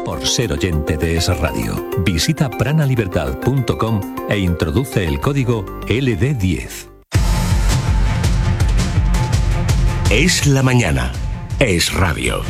por ser oyente de Es Radio. Visita pranalibertad.com e introduce el código LD10. Es la mañana. Es radio.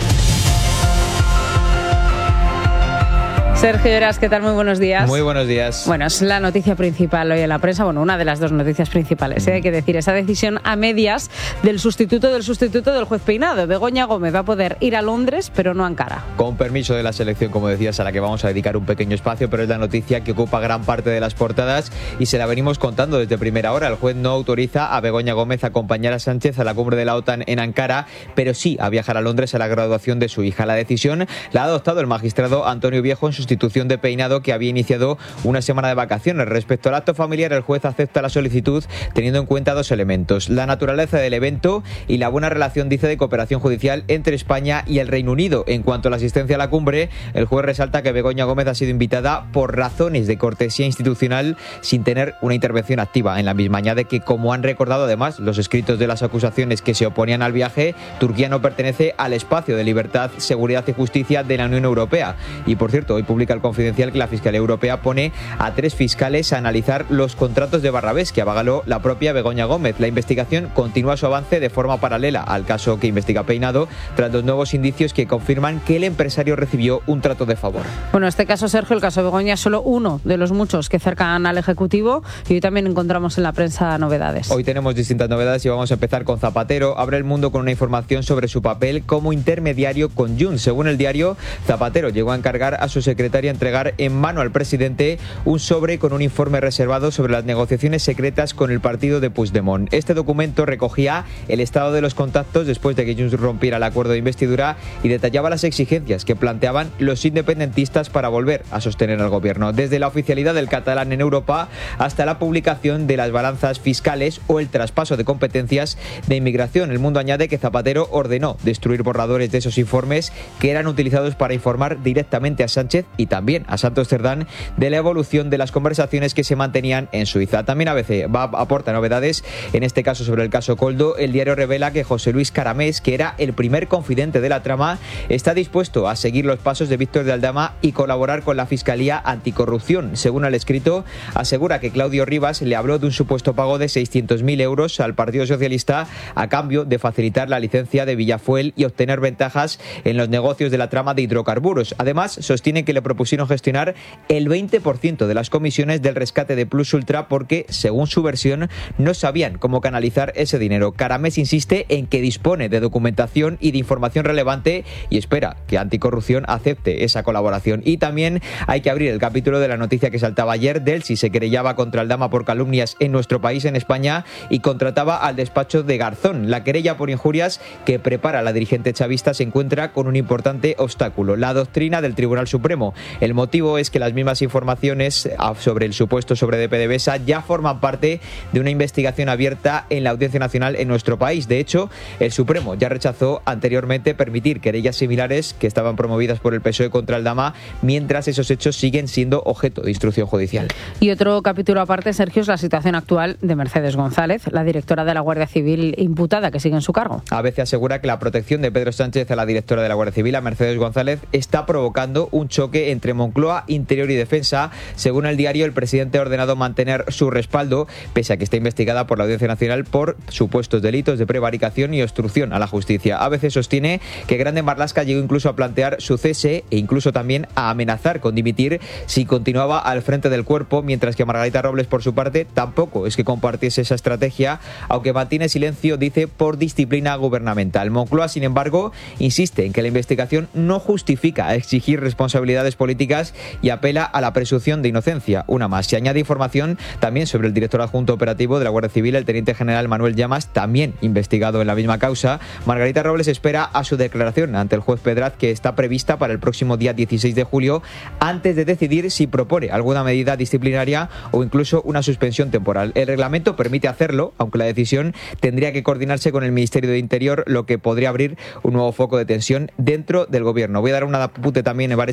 Sergio Heras, ¿qué tal? Muy buenos días. Muy buenos días. Bueno, es la noticia principal hoy en la prensa, bueno, una de las dos noticias principales, hay que decir, esa decisión a medias del sustituto del juez Peinado. Begoña Gómez va a poder ir a Londres, pero no a Ankara. Con permiso de la selección, como decías, a la que vamos a dedicar un pequeño espacio, pero es la noticia que ocupa gran parte de las portadas y se la venimos contando desde primera hora. El juez no autoriza a Begoña Gómez a acompañar a Sánchez a la cumbre de la OTAN en Ankara, pero sí a viajar a Londres a la graduación de su hija. La decisión la ha adoptado el magistrado Antonio Viejo en sustitución de Peinado, que había iniciado una semana de vacaciones. Respecto al acto familiar, el juez acepta la solicitud teniendo en cuenta dos elementos: la naturaleza del evento y la buena relación, dice, de cooperación judicial entre España y el Reino Unido. En cuanto a la asistencia a la cumbre, el juez resalta que Begoña Gómez ha sido invitada por razones de cortesía institucional sin tener una intervención activa en la misma. Añade que, como han recordado además los escritos de las acusaciones que se oponían al viaje, Turquía no pertenece al espacio de libertad, seguridad y justicia de la Unión Europea. Y por cierto, hoy publica el Confidencial que la Fiscalía Europea pone a 3 fiscales a analizar los contratos de Barrabés que avaló la propia Begoña Gómez. La investigación continúa su avance de forma paralela al caso que investiga Peinado, tras los nuevos indicios que confirman que el empresario recibió un trato de favor. Bueno, este caso, Sergio, el caso Begoña, es solo uno de los muchos que cercan al Ejecutivo, y hoy también encontramos en la prensa novedades. Hoy tenemos distintas novedades y vamos a empezar con Zapatero. Abre el mundo con una información sobre su papel como intermediario con Junts. Según el diario, Zapatero llegó a encargar a su secretaria entregar en mano al presidente un sobre con un informe reservado sobre las negociaciones secretas con el partido de Puigdemont. Este documento recogía el estado de los contactos después de que Junts rompiera el acuerdo de investidura y detallaba las exigencias que planteaban los independentistas para volver a sostener al gobierno, desde la oficialidad del catalán en Europa hasta la publicación de las balanzas fiscales o el traspaso de competencias de inmigración. El Mundo añade que Zapatero ordenó destruir borradores de esos informes que eran utilizados para informar directamente a Sánchez y también a Santos Cerdán de la evolución de las conversaciones que se mantenían en Suiza. También ABC aporta novedades, en este caso sobre el caso Koldo. El diario revela que José Luis Caramés, que era el primer confidente de la trama, está dispuesto a seguir los pasos de Víctor de Aldama y colaborar con la Fiscalía Anticorrupción. Según el escrito, asegura que Claudio Rivas le habló de un supuesto pago de 600.000 euros al Partido Socialista a cambio de facilitar la licencia de Villafuel y obtener ventajas en los negocios de la trama de hidrocarburos. Además, sostiene que le propusieron gestionar el 20% de las comisiones del rescate de Plus Ultra porque, según su versión, no sabían cómo canalizar ese dinero. Caramés insiste en que dispone de documentación y de información relevante y espera que Anticorrupción acepte esa colaboración. Y también hay que abrir el capítulo de la noticia que saltaba ayer del si se querellaba contra Aldama por calumnias en nuestro país, en España, y contrataba al despacho de Garzón. La querella por injurias que prepara la dirigente chavista se encuentra con un importante obstáculo: la doctrina del Tribunal Supremo. El motivo es que las mismas informaciones sobre el supuesto sobre de PDVSA ya forman parte de una investigación abierta en la Audiencia Nacional en nuestro país. De hecho, el Supremo ya rechazó anteriormente permitir querellas similares que estaban promovidas por el PSOE contra Aldama, mientras esos hechos siguen siendo objeto de instrucción judicial. Y otro capítulo aparte, Sergio, es la situación actual de Mercedes González, la directora de la Guardia Civil imputada, que sigue en su cargo. ABC asegura que la protección de Pedro Sánchez a la directora de la Guardia Civil, a Mercedes González, está provocando un choque entre Moncloa, Interior y Defensa. Según el diario, el presidente ha ordenado mantener su respaldo, pese a que está investigada por la Audiencia Nacional por supuestos delitos de prevaricación y obstrucción a la justicia. ABC sostiene que Grande Marlaska llegó incluso a plantear su cese e incluso también a amenazar con dimitir si continuaba al frente del cuerpo, mientras que Margarita Robles, por su parte, tampoco es que compartiese esa estrategia, aunque mantiene silencio, dice, por disciplina gubernamental. Moncloa, sin embargo, insiste en que la investigación no justifica exigir responsabilidades políticas y apela a la presunción de inocencia. Una más. Se añade información también sobre el director adjunto operativo de la Guardia Civil, el teniente general Manuel Llamas, también investigado en la misma causa. Margarita Robles espera a su declaración ante el juez Pedraz, que está prevista para el próximo día 16 de julio, antes de decidir si propone alguna medida disciplinaria o incluso una suspensión temporal. El reglamento permite hacerlo, aunque la decisión tendría que coordinarse con el Ministerio de Interior, lo que podría abrir un nuevo foco de tensión dentro del gobierno. Voy a dar un apunte también, Evaresa, de lo que publica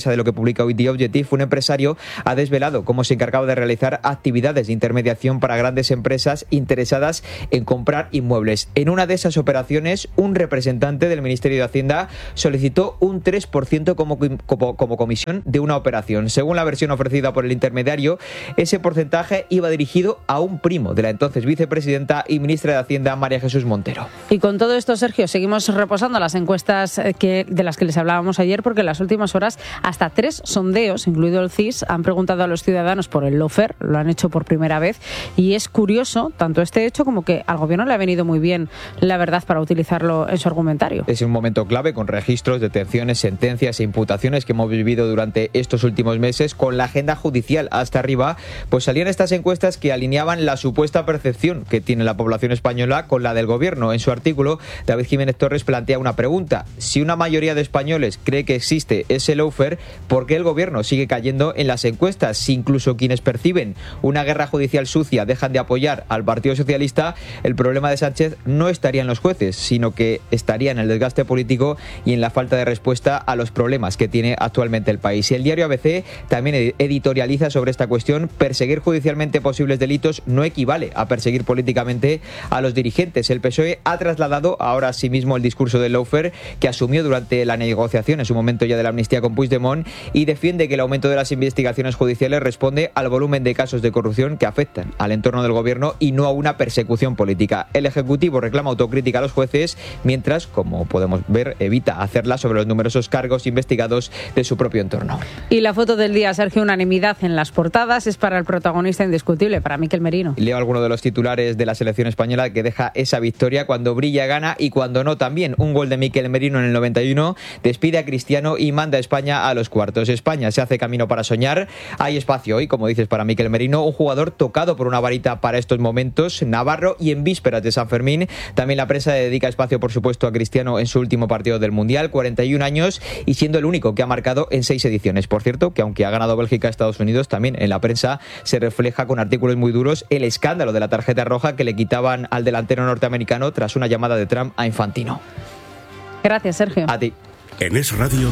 publica hoy The Objective, un empresario ha desvelado cómo se encargaba de realizar actividades de intermediación para grandes empresas interesadas en comprar inmuebles. En una de esas operaciones, un representante del Ministerio de Hacienda solicitó un 3% como comisión de una operación. Según la versión ofrecida por el intermediario, ese porcentaje iba dirigido a un primo de la entonces vicepresidenta y ministra de Hacienda, María Jesús Montero. Y con todo esto, Sergio, seguimos reposando las encuestas de las que les hablábamos ayer, porque en las últimas horas hasta 3 sondeos, incluido el CIS, han preguntado a los ciudadanos por el lawfare, lo han hecho por primera vez, y es curioso tanto este hecho como que al gobierno le ha venido muy bien, la verdad, para utilizarlo en su argumentario. Es un momento clave con registros, detenciones, sentencias e imputaciones que hemos vivido durante estos últimos meses, con la agenda judicial hasta arriba, pues salían estas encuestas que alineaban la supuesta percepción que tiene la población española con la del gobierno. En su artículo, David Jiménez Torres plantea una pregunta: si una mayoría de españoles cree que existe ese lawfare, ¿por qué el gobierno sigue cayendo en las encuestas? Si incluso quienes perciben una guerra judicial sucia dejan de apoyar al Partido Socialista, el problema de Sánchez no estaría en los jueces, sino que estaría en el desgaste político y en la falta de respuesta a los problemas que tiene actualmente el país. Y el diario ABC también editorializa sobre esta cuestión: perseguir judicialmente posibles delitos no equivale a perseguir políticamente a los dirigentes. El PSOE ha trasladado ahora a sí mismo el discurso del lawfare que asumió durante la negociación en su momento ya de la amnistía con Puigdemont, y defiende que el aumento de las investigaciones judiciales responde al volumen de casos de corrupción que afectan al entorno del gobierno y no a una persecución política. El Ejecutivo reclama autocrítica a los jueces, mientras, como podemos ver, evita hacerla sobre los numerosos cargos investigados de su propio entorno. Y la foto del día, Sergio, unanimidad en las portadas, es para el protagonista indiscutible, para Mikel Merino. Leo alguno de los titulares de la selección española que deja esa victoria: cuando brilla gana y cuando no también. Un gol de Mikel Merino en el 91 despide a Cristiano y manda a España a los cuartos. España se hace camino para soñar. Hay espacio hoy, como dices, para Mikel Merino, un jugador tocado por una varita para estos momentos, navarro, y en vísperas de San Fermín. También la prensa dedica espacio, por supuesto, a Cristiano en su último partido del Mundial, 41 años, y siendo el único que ha marcado en 6 ediciones. Por cierto, que aunque ha ganado Bélgica a Estados Unidos, también en la prensa se refleja con artículos muy duros el escándalo de la tarjeta roja que le quitaban al delantero norteamericano tras una llamada de Trump a Infantino. Gracias, Sergio. A ti. En Es Radio.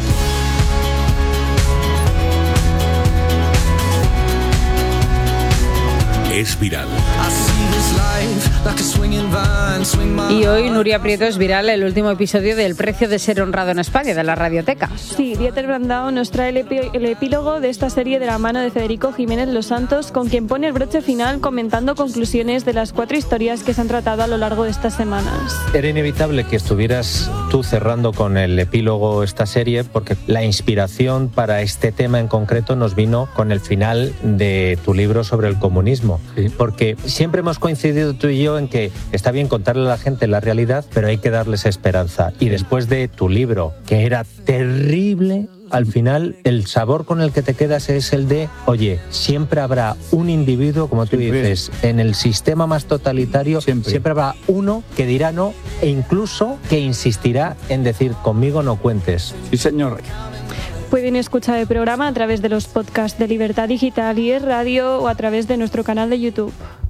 Es viral. Y hoy, Nuria Prieto, es viral el último episodio del Precio de ser honrado en España, de la Radioteca. Sí, Dieter Brandao nos trae el epílogo de esta serie de la mano de Federico Jiménez Los Santos, con quien pone el broche final comentando conclusiones de las 4 historias que se han tratado a lo largo de estas semanas. Era inevitable que estuvieras tú cerrando con el epílogo esta serie, porque la inspiración para este tema en concreto nos vino con el final de tu libro sobre el comunismo. Sí. Porque siempre hemos coincidido tú y yo en que está bien contarle a la gente la realidad, pero hay que darles esperanza. Y después de tu libro, que era terrible, al final el sabor con el que te quedas es el de, oye, siempre habrá un individuo, como tú dices, en el sistema más totalitario, siempre habrá uno que dirá no, e incluso que insistirá en decir, conmigo no cuentes. Sí, señor. Pueden escuchar el programa a través de los podcasts de Libertad Digital y Es Radio, o a través de nuestro canal de YouTube.